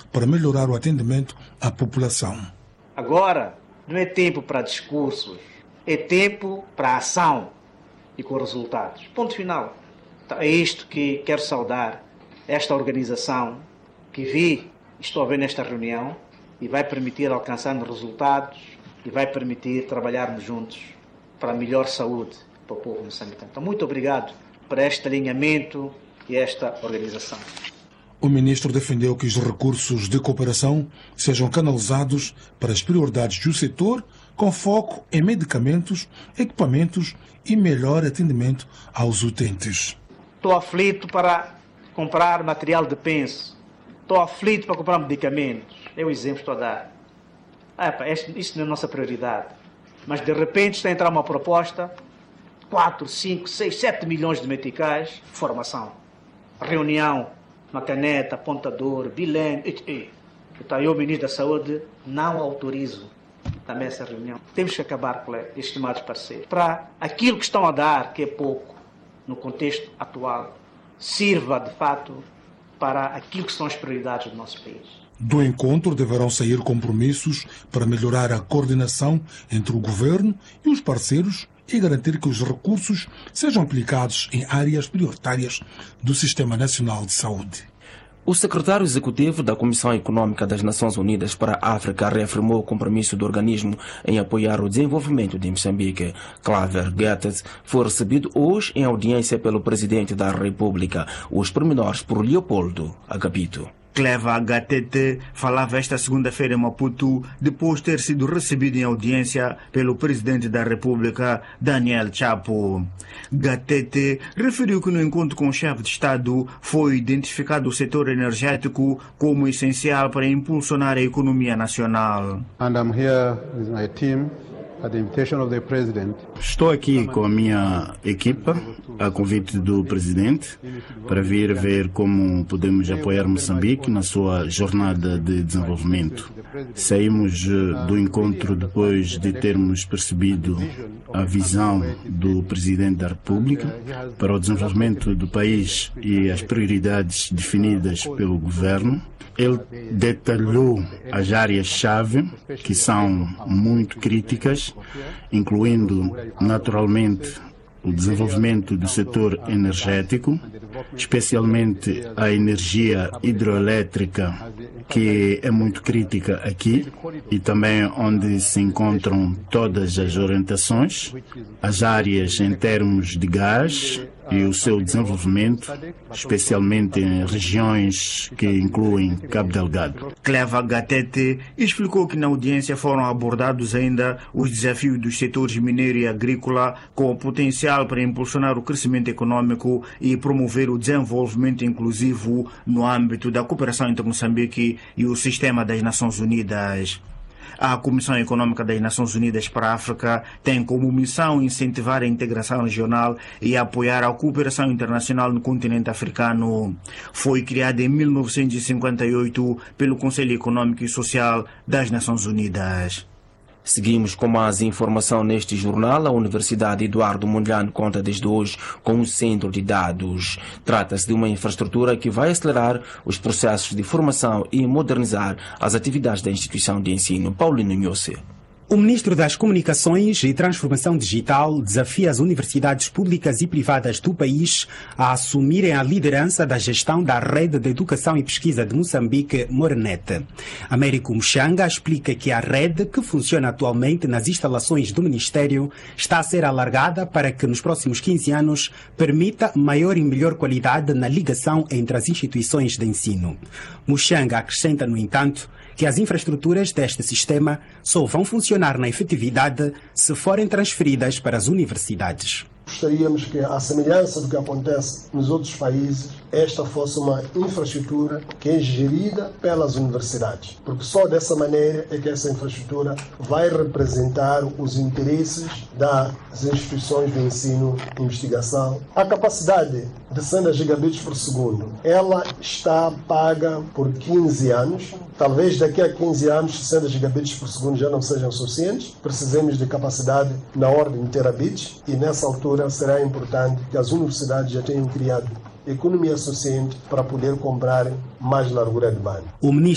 para melhorar o atendimento à população. Agora não é tempo para discursos, é tempo para ação e com resultados. Ponto final. Então, é isto que quero saudar esta organização que estou a ver nesta reunião e vai permitir alcançarmos resultados e vai permitir trabalharmos juntos para a melhor saúde para o povo moçambicano. Então, muito obrigado por este alinhamento e esta organização. O ministro defendeu que os recursos de cooperação sejam canalizados para as prioridades do setor, com foco em medicamentos, equipamentos e melhor atendimento aos utentes. Estou aflito para comprar material de penso. Estou aflito para comprar medicamentos. É o exemplo que estou a dar. Isto não é a nossa prioridade. Mas de repente está a entrar uma proposta, 4, 5, 6, 7 milhões de meticais, formação, reunião, uma caneta, apontador, bilhete. Então eu, ministro da Saúde, não autorizo também essa reunião. Temos que acabar com estes estimados parceiros. Para aquilo que estão a dar, que é pouco, no contexto atual, sirva de fato para aquilo que são as prioridades do nosso país. Do encontro deverão sair compromissos para melhorar a coordenação entre o governo e os parceiros e garantir que os recursos sejam aplicados em áreas prioritárias do Sistema Nacional de Saúde. O secretário executivo da Comissão Econômica das Nações Unidas para a África reafirmou o compromisso do organismo em apoiar o desenvolvimento de Moçambique. Claver Guedes foi recebido hoje em audiência pelo presidente da República. Os pormenores por Leopoldo Agapito. Cleva Gatete falava esta segunda-feira em Maputo, depois de ter sido recebido em audiência pelo presidente da República, Daniel Chapo. Gatete referiu que no encontro com o chefe de Estado foi identificado o setor energético como essencial para impulsionar a economia nacional. And I'm here with my team. Estou aqui com a minha equipa, a convite do Presidente, para vir ver como podemos apoiar Moçambique na sua jornada de desenvolvimento. Saímos do encontro depois de termos percebido a visão do Presidente da República para o desenvolvimento do país e as prioridades definidas pelo Governo. Ele detalhou as áreas-chave que são muito críticas, incluindo, naturalmente, o desenvolvimento do setor energético, especialmente a energia hidroelétrica, que é muito crítica aqui, e também onde se encontram todas as orientações, as áreas em termos de gás e o seu desenvolvimento, especialmente em regiões que incluem Cabo Delgado. Cleva Gatete explicou que na audiência foram abordados ainda os desafios dos setores mineiro e agrícola, com potencial para impulsionar o crescimento econômico e promover o desenvolvimento inclusivo no âmbito da cooperação entre Moçambique e o Sistema das Nações Unidas. A Comissão Econômica das Nações Unidas para a África tem como missão incentivar a integração regional e apoiar a cooperação internacional no continente africano. Foi criada em 1958 pelo Conselho Econômico e Social das Nações Unidas. Seguimos com mais informação neste jornal. A Universidade Eduardo Mondlane conta desde hoje com um centro de dados. Trata-se de uma infraestrutura que vai acelerar os processos de formação e modernizar as atividades da instituição de ensino. Paulino Nhose. O ministro das Comunicações e Transformação Digital desafia as universidades públicas e privadas do país a assumirem a liderança da gestão da Rede de Educação e Pesquisa de Moçambique, Morenet. Américo Muxanga explica que a rede, que funciona atualmente nas instalações do Ministério, está a ser alargada para que nos próximos 15 anos permita maior e melhor qualidade na ligação entre as instituições de ensino. Muxanga acrescenta, no entanto, que as infraestruturas deste sistema só vão funcionar na efetividade se forem transferidas para as universidades. Gostaríamos que, à semelhança do que acontece nos outros países, esta fosse uma infraestrutura que é gerida pelas universidades, porque só dessa maneira é que essa infraestrutura vai representar os interesses das instituições de ensino e investigação. A capacidade de 100 gigabits por segundo, ela está paga por 15 anos. Talvez daqui a 15 anos 60 gigabits por segundo já não sejam suficientes. Precisamos de capacidade na ordem de terabits e nessa altura será importante que as universidades já tenham criado economia suficiente para poder comprar mais largura de banda. O ministro